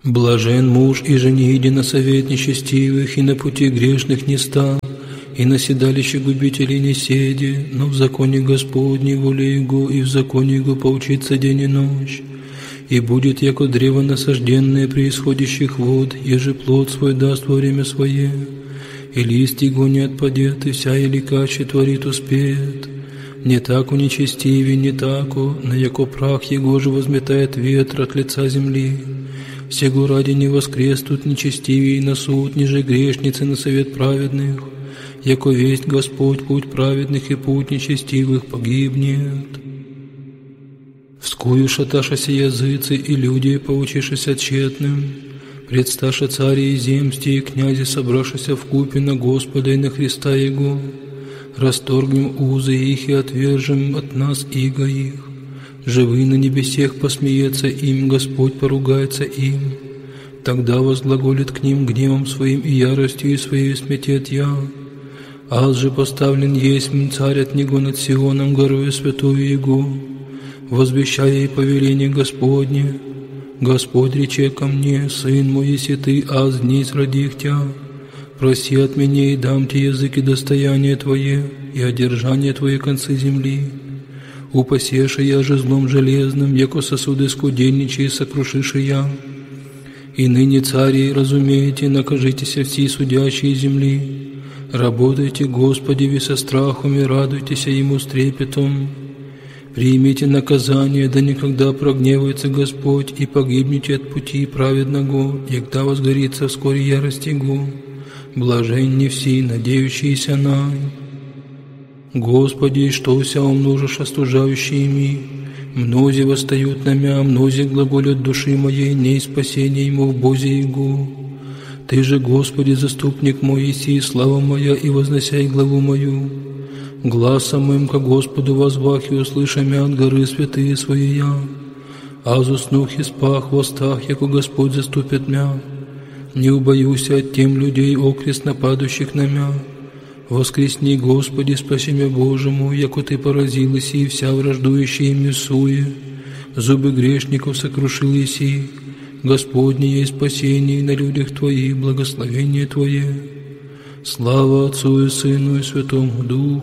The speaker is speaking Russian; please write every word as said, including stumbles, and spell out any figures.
Блажен муж, и же не иди на совет нечестивых, и на пути грешных не стал, и на седалище губителей не седи, но в законе Господней воле Его, и в законе Его поучится день и ночь. И будет, яко древо насажденное при исходящих вод, еже плод свой даст во время свое, и лист его не отпадет, и вся еликаче творит успеет. Не тако нечестивее, не тако, на яко прах его же возметает ветер от лица земли. Всего ради не воскреснут нечестивее на суд, ниже грешницы на совет праведных, яко весть Господь путь праведных и путь нечестивых погибнет. Вскую шаташася языцы и люди, поучишися тщетным, предсташа цари и земсти и князи, собравшися вкупе на Господа и на Христа Его, расторгнем узы их и отвержем от нас иго их. Живы на небесех посмеется им, Господь поругается им. Тогда возглаголит к ним гневом своим и яростью и своей сметет я. Аз же поставлен есть царь от него над Сионом, горою святую Его, возвещая и повеление Господне. Господь рече ко мне: Сын мой, если ты, аз днесь родих тя, проси от меня, и дам тебе языки достояние Твое, и одержание Твои концы земли. Упасеша я же злом железным, яко сосуды скудельничие сокрушиши я. И ныне, цари, разумеете, накажитесь все судящие земли. Работайте, Господи, со страхом, и радуйтесь Ему с трепетом. Примите наказание, да никогда прогневается Господь, и погибнете от пути праведного, егда возгорится вскоре ярость Его. Блаженни все, надеющиеся на. Господи, что вся умножишь остужающими, мнози восстают на мя, мнози глаголят души моей, не спасение ему в Бозе Его. Ты же, Господи, заступник мой, иси, слава моя, и возносяй главу мою. Гласом моим ко Господу возвах, и услыша мя от горы святые свои я. Аз уснух и спах в остах, яко Господь заступит мя. Не убоюся от тем людей, окрест нападущих на мя. Воскресни, Господи, спаси мя, Боже мой, яко Ты поразил иси, вся враждующая им суе. Зубы грешников сокрушил иси. Господне есть спасение на людях Твоих, благословение Твое. Слава Отцу и Сыну и Святому Духу.